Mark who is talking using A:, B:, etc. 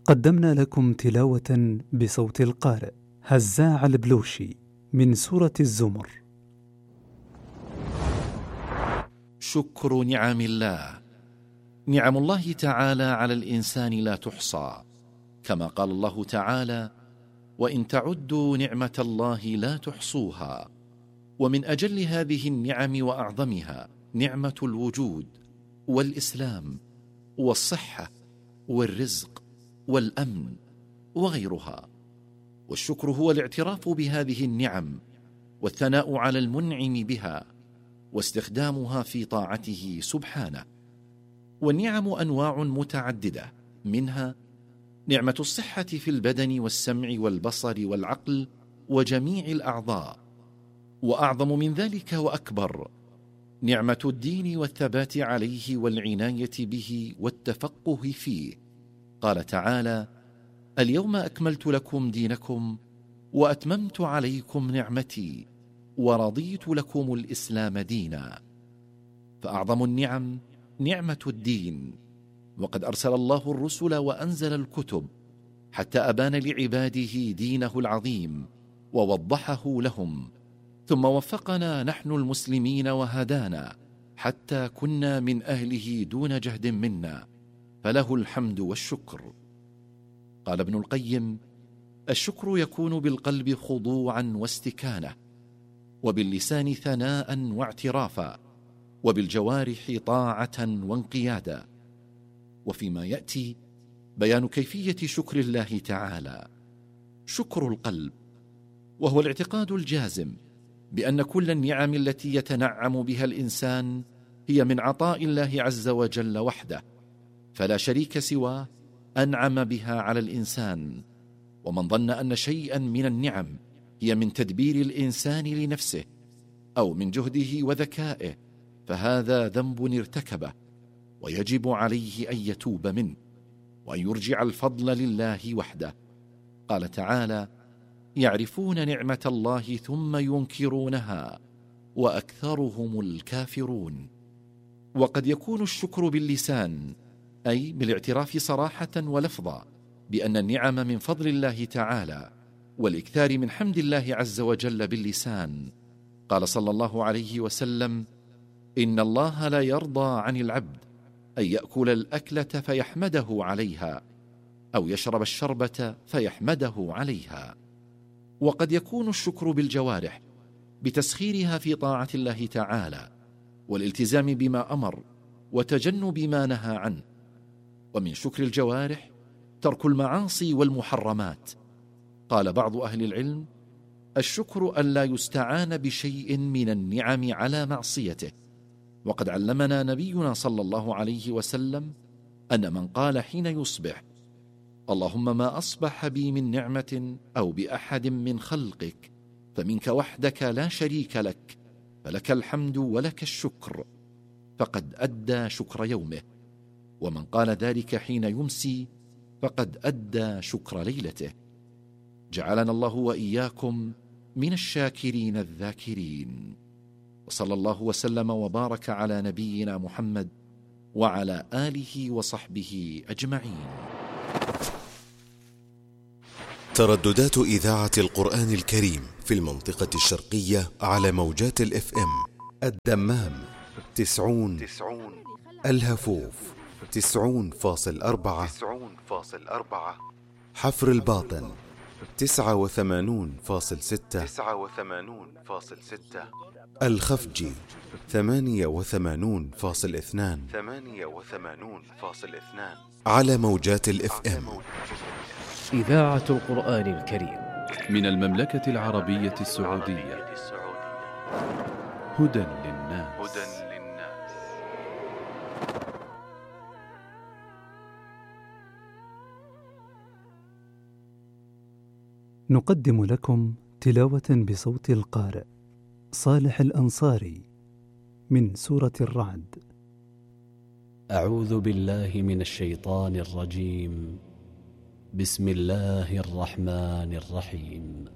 A: قدمنا لكم تلاوة بصوت القارئ هزاع البلوشي من سورة الزمر.
B: شكر نعم الله. نعم الله تعالى على الإنسان لا تحصى، كما قال الله تعالى: وإن تعدوا نعمة الله لا تحصوها. ومن أجل هذه النعم وأعظمها نعمة الوجود والإسلام والصحة والرزق والأمن وغيرها. والشكر هو الاعتراف بهذه النعم والثناء على المنعم بها واستخدامها في طاعته سبحانه. والنعم أنواع متعددة، منها نعمة الصحة في البدن والسمع والبصر والعقل وجميع الأعضاء، وأعظم من ذلك وأكبر نعمة الدين والثبات عليه والعناية به والتفقه فيه. قال تعالى: اليوم أكملت لكم دينكم وأتممت عليكم نعمتي ورضيت لكم الإسلام دينا. فأعظم النعم نعمة الدين، وقد أرسل الله الرسل وأنزل الكتب حتى أبان لعباده دينه العظيم ووضحه لهم، ثم وفقنا نحن المسلمين وهدانا حتى كنا من أهله دون جهد منا، فله الحمد والشكر. قال ابن القيم: الشكر يكون بالقلب خضوعا واستكانة، وباللسان ثناء واعترافا، وبالجوارح طاعة وانقيادا. وفيما يأتي بيان كيفية شكر الله تعالى. شكر القلب، وهو الاعتقاد الجازم بأن كل النعم التي يتنعم بها الإنسان هي من عطاء الله عز وجل وحده، فلا شريك سواه أنعم بها على الإنسان. ومن ظن أن شيئا من النعم هي من تدبير الإنسان لنفسه أو من جهده وذكائه فهذا ذنب ارتكبه، ويجب عليه أن يتوب منه وأن يرجع الفضل لله وحده. قال تعالى: يعرفون نعمة الله ثم ينكرونها وأكثرهم الكافرون. وقد يكون الشكر باللسان، أي بالاعتراف صراحة ولفظا بأن النعم من فضل الله تعالى، والإكثار من حمد الله عز وجل باللسان. قال صلى الله عليه وسلم: إن الله لا يرضى عن العبد أن يأكل الأكلة فيحمده عليها، أو يشرب الشربة فيحمده عليها. وقد يكون الشكر بالجوارح بتسخيرها في طاعة الله تعالى والالتزام بما أمر وتجنب ما نهى عنه. ومن شكر الجوارح ترك المعاصي والمحرمات. قال بعض أهل العلم: الشكر أن لا يستعان بشيء من النعم على معصيته. وقد علمنا نبينا صلى الله عليه وسلم أن من قال حين يصبح: اللهم ما أصبح بي من نعمة أو بأحد من خلقك فمنك وحدك لا شريك لك، فلك الحمد ولك الشكر، فقد أدى شكر يومه. ومن قال ذلك حين يمسي فقد أدى شكر ليلته. جعلنا الله وإياكم من الشاكرين الذاكرين. وصلى الله وسلم وبارك على نبينا محمد وعلى آله وصحبه أجمعين.
C: ترددات إذاعة القرآن الكريم في المنطقة الشرقية على موجات الFM: الدمام 90، الهفوف 90.4، حفر الباطن 89.6، الخفجي 88.2 على موجات الFM.
D: إذاعة القرآن الكريم من المملكة العربية السعودية. هدى للناس.
A: نقدم لكم تلاوة بصوت القارئ صالح الأنصاري من سورة الرعد.
E: أعوذ بالله من الشيطان الرجيم. بسم الله الرحمن الرحيم.